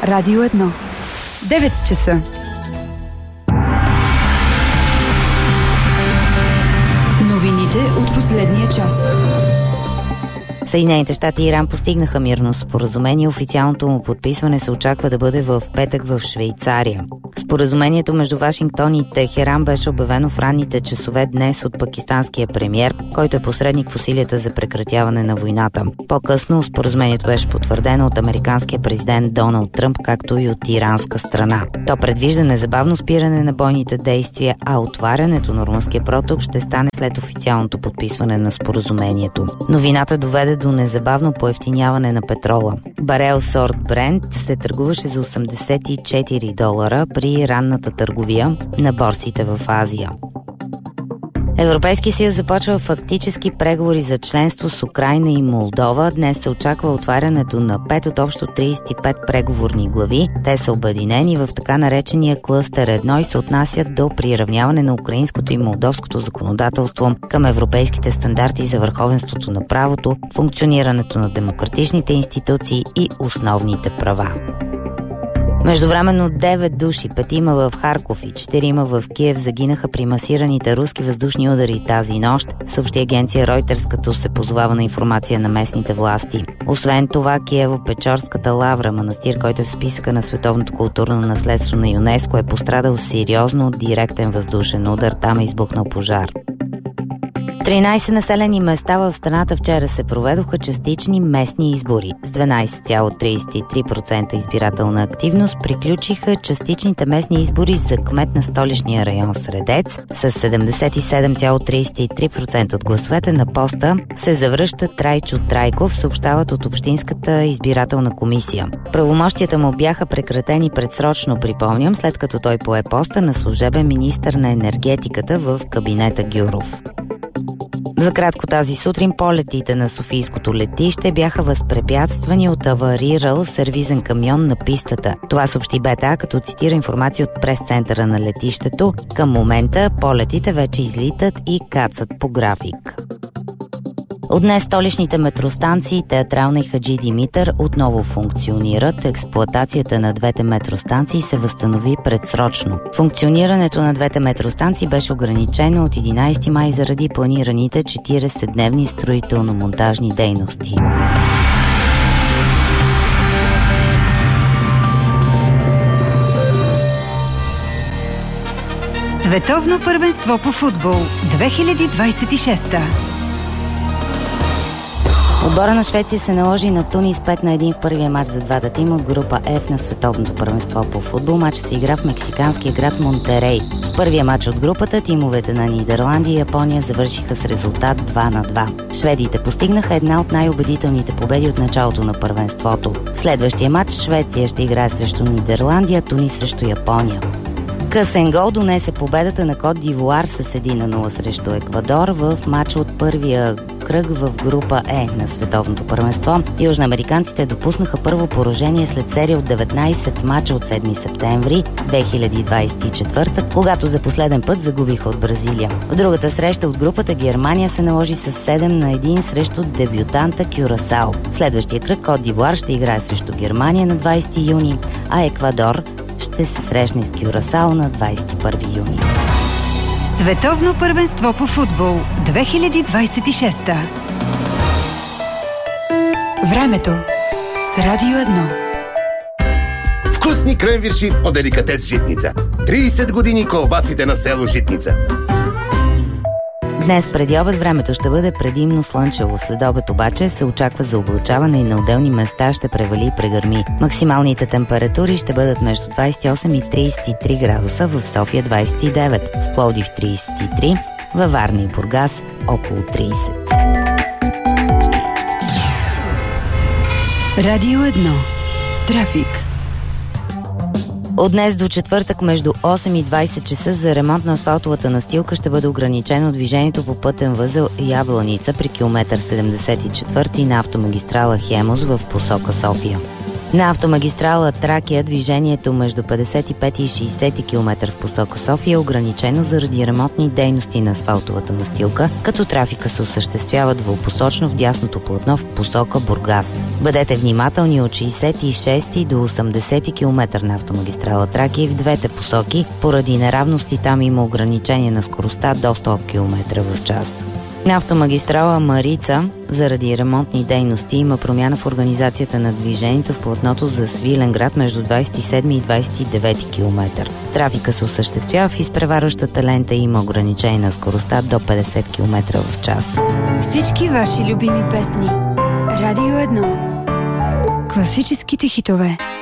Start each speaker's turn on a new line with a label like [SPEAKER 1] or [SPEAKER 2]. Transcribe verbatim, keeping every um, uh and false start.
[SPEAKER 1] Радио едно. девет часа. Новините от последния час.
[SPEAKER 2] Съединените щати и Иран постигнаха мирно споразумение. Официалното му подписване се очаква да бъде в петък в Швейцария. Споразумението между Вашингтон и Техеран беше обявено в ранните часове днес от пакистанския премиер, който е посредник в усилията за прекратяване на войната. По-късно споразумението беше потвърдено от американския президент Доналд Тръмп, както и от иранска страна. То предвижда незабавно спиране на бойните действия, а отварянето на Нормандския проток ще стане след официалното подписване на споразумението. Новината доведе до незабавно поевтиняване на петрола. Барел сорт Брент се търгуваше за осемдесет и четири долара при ранната търговия на борсите в Азия. Европейския съюз започва фактически преговори за членство с Украйна и Молдова. Днес се очаква отварянето на пет от общо тридесет и пет преговорни глави. Те са обединени в така наречения клъстер едно и се отнасят до приравняване на украинското и молдовското законодателство към европейските стандарти за върховенството на правото, функционирането на демократичните институции и основните права. Междувременно девет души, петима в Харков и четирима в Киев загинаха при масираните руски въздушни удари тази нощ, съобщи агенция Reuters, като се позовава на информация на местните власти. Освен това, Киево-Печорската лавра, манастир, който е в списъка на световното културно наследство на ЮНЕСКО, е пострадал сериозно от директен въздушен удар. Там е избухнал пожар. тринадесет населени места в страната вчера се проведоха частични местни избори. С дванадесет цяло тридесет и три процента избирателна активност приключиха частичните местни избори за кмет на столичния район Средец. С седемдесет и седем цяло тридесет и три процента от гласовете на поста се завръща Трайчо Трайков, съобщават от Общинската избирателна комисия. Правомощията му бяха прекратени предсрочно, припомням, след като той пое поста на служебен министър на енергетиката в кабинета Гюров. За кратко тази сутрин полетите на Софийското летище бяха възпрепятствани от аварирал сервизен камион на пистата. Това съобщи БТА, като цитира информация от прес-центъра на летището. Към момента полетите вече излитат и кацат по график. От днес столичните метростанции Театрална и Хаджи Димитър отново функционират. Експлоатацията на двете метростанции се възстанови предсрочно. Функционирането на двете метростанции беше ограничено от единадесети май заради планираните четиридесетдневни строително-монтажни дейности.
[SPEAKER 1] Световно първенство по футбол две хиляди двадесет и шеста.
[SPEAKER 2] Отбора на Швеция се наложи на Тунис пет на един в първия матч за двата тима от група F на Световното първенство по футбол. Матч се игра в мексиканския град Монтерей. В първия матч от групата тимовете на Нидерландия и Япония завършиха с резултат два на два. Шведите постигнаха една от най-убедителните победи от началото на първенството. В следващия матч Швеция ще играе срещу Нидерландия, Тунис срещу Япония. Късен гол донесе победата на Кот д'Ивоар с един на нула срещу Еквадор в матча от първия кръг в група Е на Световното първенство. Южноамериканците допуснаха първо поражение след серия от деветнадесет мача от седми септември две хиляди двадесет и четвърта, когато за последен път загубиха от Бразилия. В другата среща от групата Германия се наложи с седем на един срещу дебютанта Кюрасао. Следващия кръг Кот д'Ивоар ще играе срещу Германия на двадесети юни, а Еквадор ще се срещне с Кюрасао на двадесет и първи юни.
[SPEAKER 1] Световно първенство по футбол две хиляди двадесет и шеста. Времето с Радио едно.
[SPEAKER 3] Вкусни кренвирши от деликатес Житница. тридесет години колбасите на село Житница.
[SPEAKER 2] Днес преди обед времето ще бъде предимно слънчево. След обед обаче се очаква за облачаване и на отделни места ще превали и прегърми. Максималните температури ще бъдат между двадесет и осем и тридесет и три градуса, в София двадесет и девет, в Пловдив тридесет и три, във Варна и Бургас около тридесет.
[SPEAKER 1] Радио едно. Трафик.
[SPEAKER 2] От днес до четвъртък между осем и двадесет часа за ремонт на асфалтовата настилка ще бъде ограничено движението по пътен възел Ябланица при километър седемдесет и четвърти на автомагистрала Хемус в посока София. На автомагистрала Тракия движението между петдесет и пети и шейсети километър в посока София е ограничено заради ремонтни дейности на асфалтовата настилка, като трафика се осъществява двупосочно в дясното платно в посока Бургас. Бъдете внимателни от шейсет и шести до осемдесети километър на автомагистрала Тракия и в двете посоки, поради неравности там има ограничение на скоростта до сто километра в час. На автомагистрала Марица, заради ремонтни дейности, има промяна в организацията на движението в платното за Свиленград между двадесет и седми и двадесет и девети километър. Трафика се осъществява в изпреварващата лента и има ограничение на скоростта до петдесет километра в час.
[SPEAKER 1] Всички ваши любими песни. Радио едно. Класическите хитове.